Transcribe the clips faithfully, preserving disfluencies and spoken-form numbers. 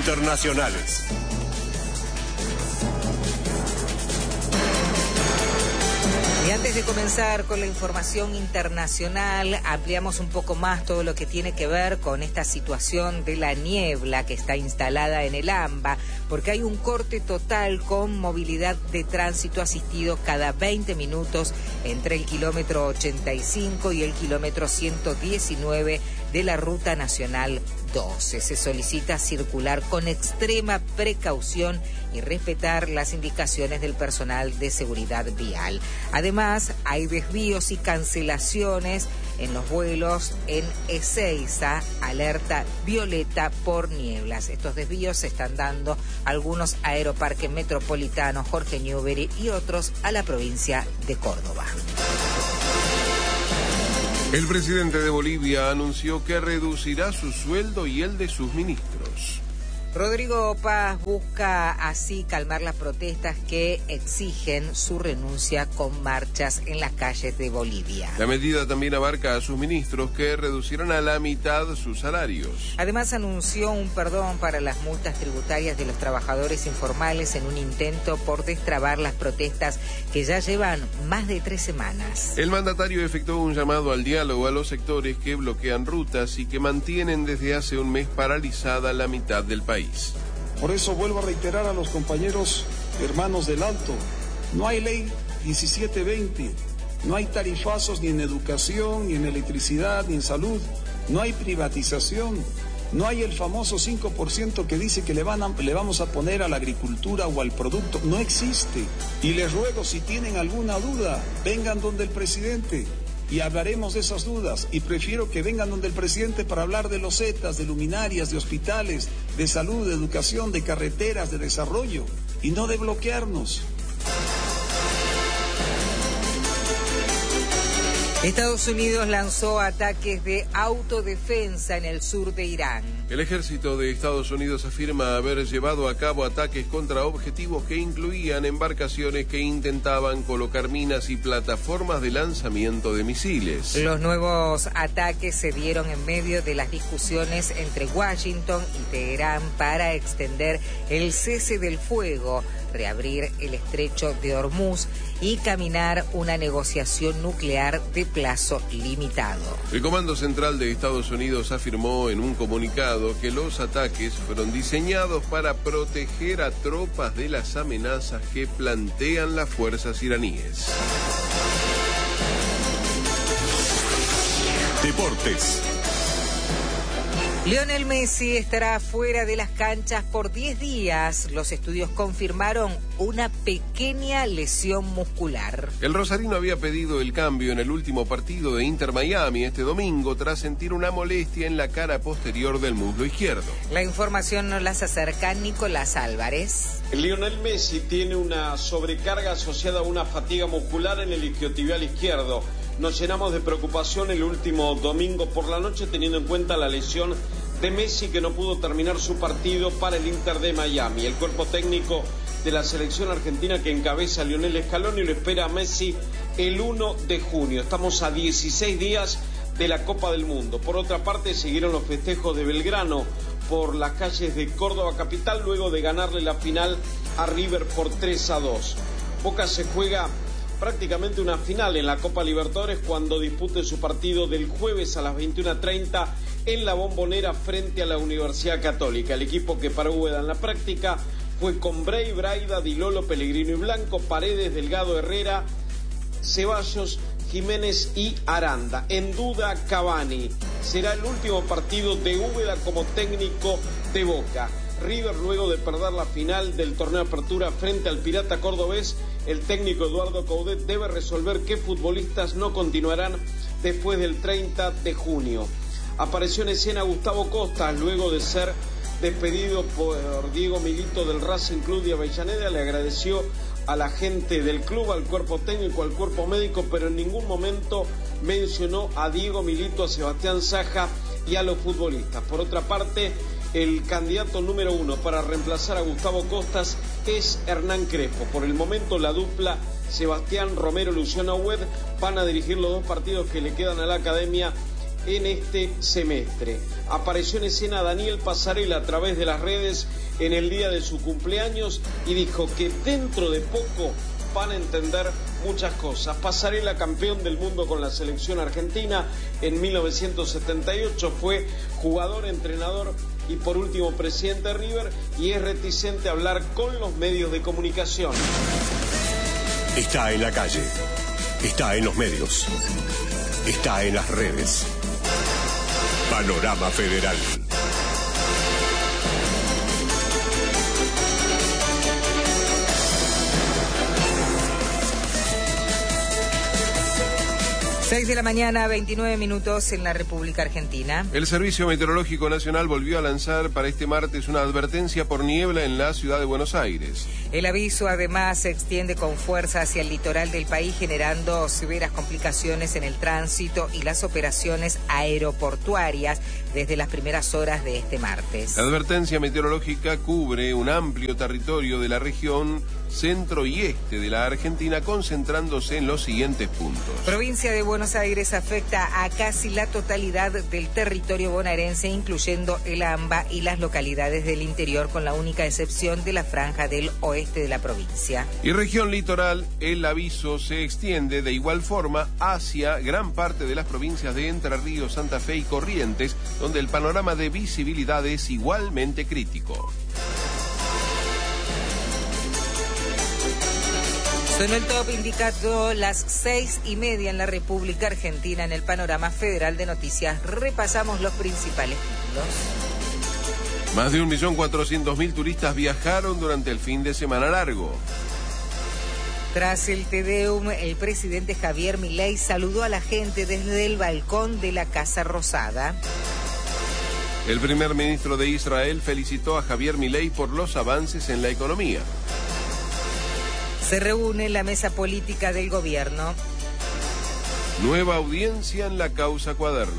internacionales. Y antes de comenzar con la información internacional, ampliamos un poco más todo lo que tiene que ver con esta situación de la niebla que está instalada en el AMBA, porque hay un corte total con movilidad de tránsito asistido cada veinte minutos entre el kilómetro ochenta y cinco y el kilómetro ciento diecinueve de la Ruta Nacional doce. Se solicita circular con extrema precaución y respetar las indicaciones del personal de seguridad vial. Además, hay desvíos y cancelaciones en los vuelos en Ezeiza, alerta violeta por nieblas. Estos desvíos se están dando algunos a Aeroparque Metropolitano Jorge Newbery y otros a la provincia de Córdoba. El presidente de Bolivia anunció que reducirá su sueldo y el de sus ministros. Rodrigo Paz busca así calmar las protestas que exigen su renuncia con marchas en las calles de Bolivia. La medida también abarca a sus ministros, que reducirán a la mitad sus salarios. Además, anunció un perdón para las multas tributarias de los trabajadores informales en un intento por destrabar las protestas que ya llevan más de tres semanas. El mandatario efectuó un llamado al diálogo a los sectores que bloquean rutas y que mantienen desde hace un mes paralizada la mitad del país. Por eso vuelvo a reiterar a los compañeros hermanos del Alto, no hay ley diecisiete veinte, no hay tarifazos ni en educación, ni en electricidad, ni en salud, no hay privatización, no hay el famoso cinco por ciento que dice que le, van a, le vamos a poner a la agricultura o al producto, no existe. Y les ruego, si tienen alguna duda, vengan donde el presidente y hablaremos de esas dudas, y prefiero que vengan donde el presidente para hablar de losetas, de luminarias, de hospitales, de salud, de educación, de carreteras, de desarrollo, y no de bloquearnos. Estados Unidos lanzó ataques de autodefensa en el sur de Irán. El ejército de Estados Unidos afirma haber llevado a cabo ataques contra objetivos que incluían embarcaciones que intentaban colocar minas y plataformas de lanzamiento de misiles. Los nuevos ataques se dieron en medio de las discusiones entre Washington y Teherán para extender el cese del fuego, reabrir el estrecho de Hormuz y caminar una negociación nuclear de plazo limitado. El Comando Central de Estados Unidos afirmó en un comunicado que los ataques fueron diseñados para proteger a tropas de las amenazas que plantean las fuerzas iraníes. Deportes. Lionel Messi estará fuera de las canchas por diez días. Los estudios confirmaron una pequeña lesión muscular. El rosarino había pedido el cambio en el último partido de Inter Miami este domingo tras sentir una molestia en la cara posterior del muslo izquierdo. La información nos las acerca Nicolás Álvarez. Lionel Messi tiene una sobrecarga asociada a una fatiga muscular en el isquiotibial izquierdo. Nos llenamos de preocupación el último domingo por la noche, teniendo en cuenta la lesión de Messi, que no pudo terminar su partido para el Inter de Miami. El cuerpo técnico de la selección argentina que encabeza Lionel Scaloni lo espera a Messi el uno de junio. Estamos a dieciséis días de la Copa del Mundo. Por otra parte, siguieron los festejos de Belgrano por las calles de Córdoba capital luego de ganarle la final a River por tres a dos. Boca se juega prácticamente una final en la Copa Libertadores cuando dispute su partido del jueves a las veintiuna treinta en la Bombonera frente a la Universidad Católica. El equipo que para Úbeda en la práctica fue con Bray, Braida, Di Lolo, Pellegrino y Blanco, Paredes, Delgado, Herrera, Ceballos, Jiménez y Aranda. En duda Cavani. Será el último partido de Úbeda como técnico de Boca. River, luego de perder la final del torneo de apertura frente al Pirata Cordobés, el técnico Eduardo Coudet debe resolver qué futbolistas no continuarán después del treinta de junio. Apareció en escena Gustavo Costas luego de ser despedido por Diego Milito del Racing Club de Avellaneda. Le agradeció a la gente del club, al cuerpo técnico, al cuerpo médico, pero en ningún momento mencionó a Diego Milito, a Sebastián Saja y a los futbolistas. Por otra parte, el candidato número uno para reemplazar a Gustavo Costas es Hernán Crespo. Por el momento la dupla Sebastián Romero, Luciano Hued van a dirigir los dos partidos que le quedan a la academia en este semestre. Apareció en escena Daniel Passarella a través de las redes en el día de su cumpleaños y dijo que dentro de poco van a entender muchas cosas. Passarella, campeón del mundo con la selección argentina en mil novecientos setenta y ocho, fue jugador, entrenador y por último presidente de River, y es reticente a hablar con los medios de comunicación. Está en la calle, está en los medios, está en las redes. Panorama Federal. seis de la mañana, veintinueve minutos en la República Argentina. El Servicio Meteorológico Nacional volvió a lanzar para este martes una advertencia por niebla en la ciudad de Buenos Aires. El aviso además se extiende con fuerza hacia el litoral del país, generando severas complicaciones en el tránsito y las operaciones aeroportuarias desde las primeras horas de este martes. La advertencia meteorológica cubre un amplio territorio de la región centro y este de la Argentina, concentrándose en los siguientes puntos. Provincia de Buenos Aires afecta a casi la totalidad del territorio bonaerense, incluyendo el AMBA y las localidades del interior, con la única excepción de la franja del oeste de la provincia. Y región litoral, el aviso se extiende de igual forma hacia gran parte de las provincias de Entre Ríos, Santa Fe y Corrientes, donde el panorama de visibilidad es igualmente crítico. Sonó el top indicando las seis y media en la República Argentina. En el Panorama Federal de Noticias repasamos los principales títulos. Más de un millón cuatrocientos mil turistas viajaron durante el fin de semana largo. Tras el Te Deum, el presidente Javier Milei saludó a la gente desde el balcón de la Casa Rosada. El primer ministro de Israel felicitó a Javier Milei por los avances en la economía. Se reúne la mesa política del gobierno. Nueva audiencia en la causa Cuadernos.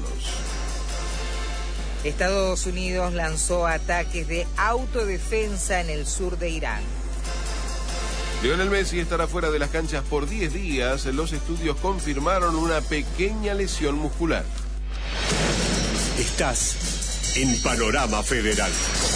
Estados Unidos lanzó ataques de autodefensa en el sur de Irán. Lionel Messi estará fuera de las canchas por diez días. Los estudios confirmaron una pequeña lesión muscular. Estás en Panorama Federal.